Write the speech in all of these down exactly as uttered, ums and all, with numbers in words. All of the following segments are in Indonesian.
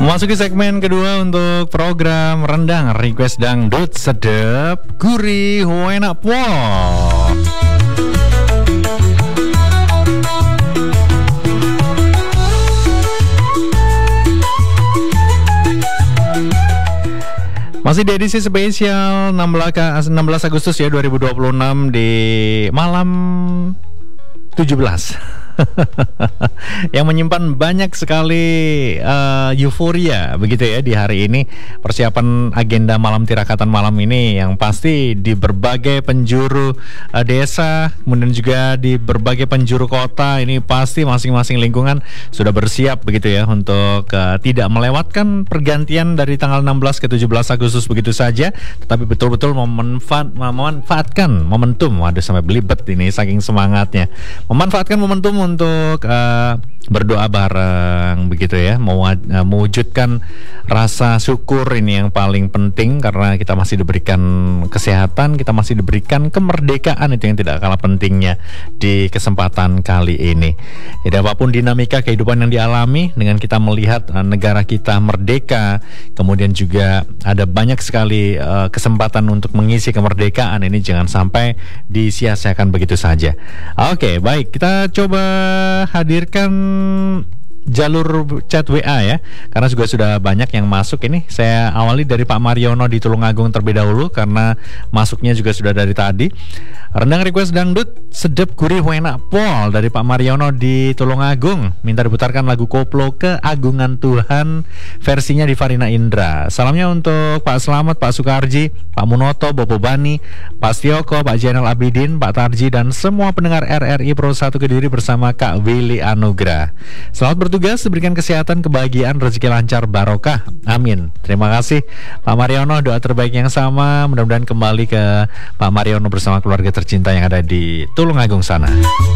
Memasuki segmen kedua untuk program Rendang Request Dangdut Sedep Gurih Enak Pol. Masih di edisi spesial enam belas Agustus ya dua ribu dua puluh enam di malam tujuh belas yang menyimpan banyak sekali uh, euforia begitu ya di hari ini. Persiapan agenda malam tirakatan malam ini yang pasti di berbagai penjuru uh, desa, kemudian juga di berbagai penjuru kota ini pasti masing-masing lingkungan sudah bersiap begitu ya untuk uh, tidak melewatkan pergantian dari tanggal enam belas ke tujuh belas Agustus begitu saja, tetapi betul-betul memanfaat, memanfaatkan momentum. Waduh, sampai belibet ini saking semangatnya. Memanfaatkan momentum untuk uh, berdoa bareng begitu ya, Mewa, uh, mewujudkan rasa syukur ini yang paling penting karena kita masih diberikan kesehatan, kita masih diberikan kemerdekaan, itu yang tidak kalah pentingnya di kesempatan kali ini. Jadi apapun dinamika kehidupan yang dialami dengan kita melihat uh, negara kita merdeka, kemudian juga ada banyak sekali uh, kesempatan untuk mengisi kemerdekaan ini, jangan sampai disia-siakan begitu saja. Oke, baik, kita coba hadirkan jalur chat W A ya, karena juga sudah banyak yang masuk ini. Saya awali dari Pak Mariono di Tulungagung terlebih dahulu karena masuknya juga sudah dari tadi. Rendang request dangdut sedep gurih enak pol dari Pak Mariono di Tulungagung, minta diputarkan lagu koplo Keagungan Tuhan versinya di Farina Indra. Salamnya untuk Pak Slamet, Pak Sukarji, Pak Munoto, Bobo Bani, Pak Stioko, Pak Jainal Abidin, Pak Tarji, dan semua pendengar R R I Pro satu Kediri bersama Kak Willy Anugrah. Selamat bertugas, diberikan kesehatan, kebahagiaan, rezeki lancar, barokah. Amin. Terima kasih Pak Mariono, doa terbaik yang sama. Mudah-mudahan kembali ke Pak Mariono bersama keluarga tercinta yang ada di Tulungagung sana.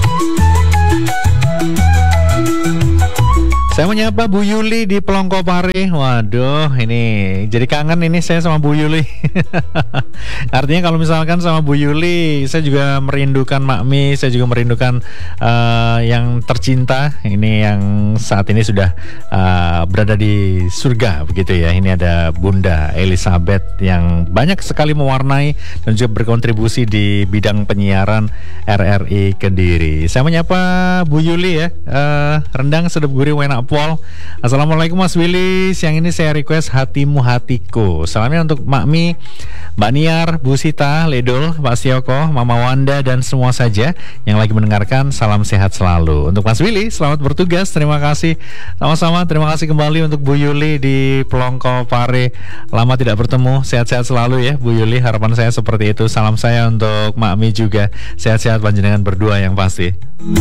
Saya menyapa Bu Yuli di Pelongkopare. Waduh, ini jadi kangen ini saya sama Bu Yuli. Artinya kalau misalkan sama Bu Yuli, saya juga merindukan Makmi, saya juga merindukan uh, yang tercinta. Ini yang saat ini sudah uh, berada di surga begitu ya. Ini ada Bunda Elizabeth yang banyak sekali mewarnai dan juga berkontribusi di bidang penyiaran R R I Kediri. Saya menyapa Bu Yuli ya. Uh, rendang sedep gurih enak pol. Assalamualaikum Mas Willy. Siang ini saya request Hatimu Hatiku. Salamnya untuk Makmi, Mbak Niar, Bu Sita, Ledol, Pak Sioko, Mama Wanda, dan semua saja yang lagi mendengarkan. Salam sehat selalu. Untuk Mas Willy, selamat bertugas. Terima kasih. Sama-sama, terima kasih kembali untuk Bu Yuli di Pelongkopare. Lama tidak bertemu. Sehat-sehat selalu ya Bu Yuli. Harapan saya seperti itu. Salam saya untuk Makmi juga. Sehat-sehat panjenengan berdua yang pasti.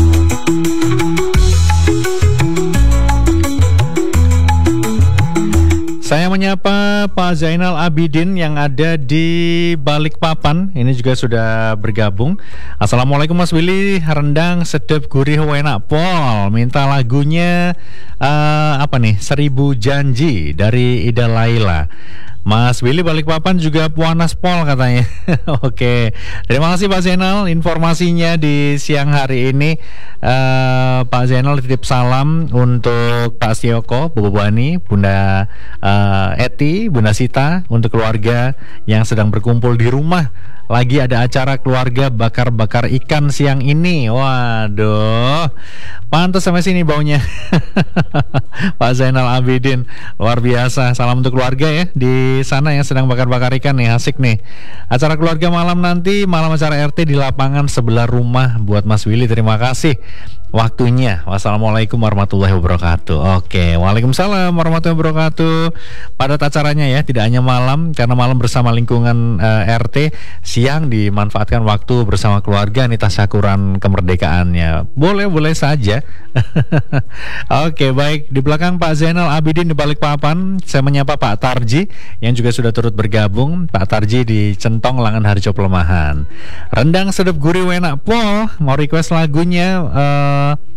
Saya menyapa Pak Zainal Abidin yang ada di Balikpapan. Ini juga sudah bergabung. Assalamualaikum Mas Willy. Rendang sedep gurih enak pol. Minta lagunya uh, apa nih? Seribu Janji dari Ida Laila. Mas Willy Balikpapan juga puanas pol katanya. Oke, terima kasih Pak Zainal informasinya di siang hari ini. uh, Pak Zainal titip salam untuk Pak Sioko, Bu Bani, Bunda uh, Eti, Bunda Sita, untuk keluarga yang sedang berkumpul di rumah. Lagi ada acara keluarga bakar-bakar ikan siang ini. Waduh, pantas sampai sini baunya. Pak Zainal Abidin, luar biasa. Salam untuk keluarga ya di sana yang sedang bakar-bakar ikan nih, asik nih. Acara keluarga malam nanti, malam acara R T di lapangan sebelah rumah buat Mas Willy. Terima kasih waktunya. Wassalamualaikum warahmatullahi wabarakatuh. Oke, waalaikumsalam warahmatullahi wabarakatuh. Padat acaranya ya, tidak hanya malam, karena malam bersama lingkungan uh, R T, siang dimanfaatkan waktu bersama keluarga nih, tasyakuran kemerdekaannya. Boleh-boleh saja. Oke, baik. Di belakang Pak Zainal Abidin di Balikpapan, saya menyapa Pak Tarji yang juga sudah turut bergabung. Pak Tarji di Centong, Langan Harjo Pelemahan. Rendang sedep gurih enak pol. Mau request lagunya uh,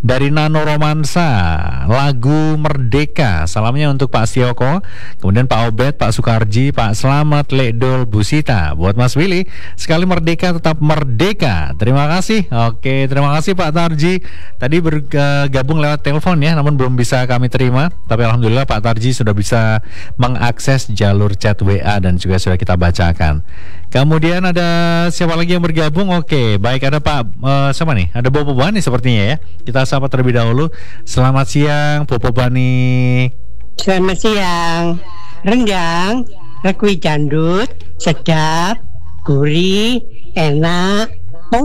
dari Nano Romansa, lagu Merdeka. Salamnya untuk Pak Stioko, kemudian Pak Obed, Pak Sukarji, Pak Slamet, Lekdol, Busita. Buat Mas Willy, sekali merdeka tetap merdeka. Terima kasih. Oke, terima kasih Pak Tarji. Tadi bergabung lewat telepon ya, namun belum bisa kami terima. Tapi alhamdulillah Pak Tarji sudah bisa mengakses jalur chat W A dan juga sudah kita bacakan. Kemudian ada siapa lagi yang bergabung? Oke, baik, ada Pak uh, siapa nih? Ada Bopo Bani sepertinya ya. Kita sapa terlebih dahulu. Selamat siang Bopo Bani. Selamat siang. Rendang, rekui jandut, sedap, gurih, enak.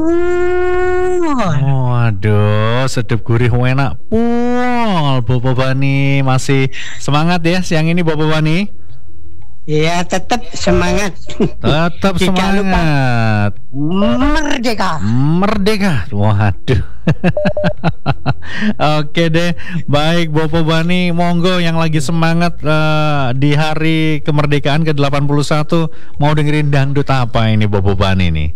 Oh, aduh, sedap gurih enak. Pol, Bopo Bani masih semangat ya siang ini Bopo Bani? Ya, tetap semangat. Tetap semangat. Merdeka. Merdeka. Waduh. Oke deh. Baik Bopo Bani, monggo yang lagi semangat uh, di hari kemerdekaan ke delapan puluh satu mau dengerin dangdut apa ini Bopo Bani nih?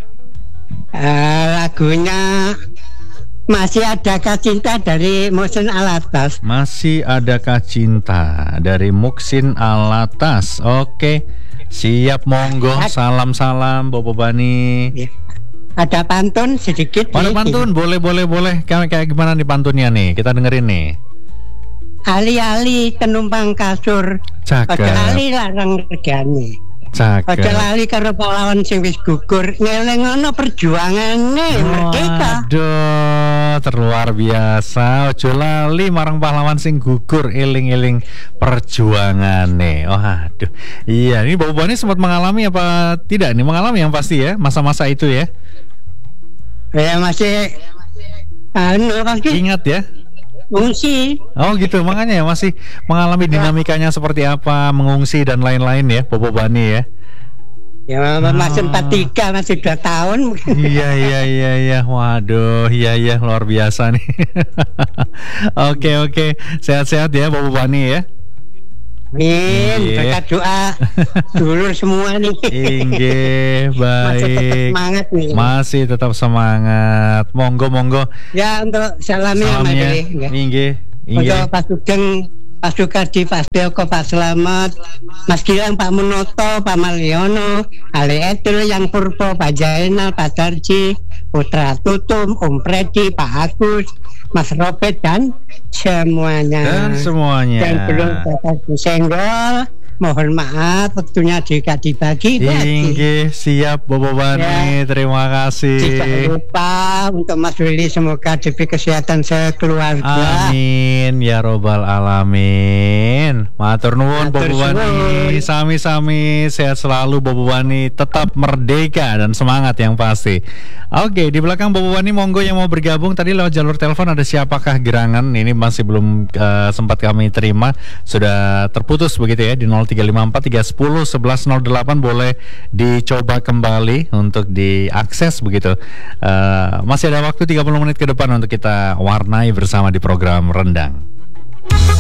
Uh, lagunya Masih Adakah Cinta dari Muhsin Alatas. Masih Adakah Cinta dari Muhsin Alatas. Oke, siap, monggo. Salam-salam Bopo Bani. Ada pantun sedikit. Ada pantun, boleh boleh boleh. Kayak kayak gimana nih pantunnya nih? Kita dengerin nih. Ali-ali tenumpang kasur, cakep. Ojo ali larang regane. Cakep. Ojo lali karo pahlawan sing wis gugur, ngelengono perjuangane merdeka. Aduh, terluar biasa. Ojo lali marang pahlawan sing gugur, eling-eling perjuangane. Oh, aduh. Iya, ini Bopo Bani sempat mengalami apa tidak nih? Mengalami yang pasti ya, masa-masa itu ya. Ya masih anu pasti. Ingat ya. Mengungsi. Oh gitu, makanya ya masih mengalami dinamikanya seperti apa, mengungsi dan lain-lain ya, Bopo Bani ya. Ya masih empat tiga, masih dua tahun. Iya iya iya iya, waduh, iya iya luar biasa nih. Oke oke, sehat-sehat ya Bopo Bani ya. Amin, berkat doa dulur semua nih. Inggih, baik. Masih tetap semangat nih. Masih tetap semangat. Monggo monggo. Ya untuk salamnya, salamnya. Inggih, inggih. Untuk Pak Sugeng, Pak Sukardi, Pak Stioko, Pak Slamet, Mas Gilang, Pak Munoto, Pak Maliono, Ali Edil, Yang Purpo, Pak Jainal, Pak Darji, Putra Tutum, Om Predi, Pak Agus, Mas Robert dan semuanya. Dan semuanya. Dan belum dapat disenggol, mohon maaf waktunya juga dibagi. Inggih, siap Bopo Bani, ya. Terima kasih. Jangan lupa untuk Mas Willy, semoga diberi kesehatan sekeluarga. Amin ya robbal alamin. Matur nuwun Bopo Bani. Sami-sami, sehat selalu Bopo Bani, tetap merdeka dan semangat yang pasti. Oke, di belakang Bopo Bani monggo yang mau bergabung. Tadi lewat jalur telepon ada siapakah gerangan? Ini masih belum uh, sempat kami terima. Sudah terputus begitu ya di nol tiga lima empat tiga satu nol satu satu nol delapan, boleh dicoba kembali untuk diakses begitu. Uh, masih ada waktu tiga puluh menit ke depan untuk kita warnai bersama di program Rendang.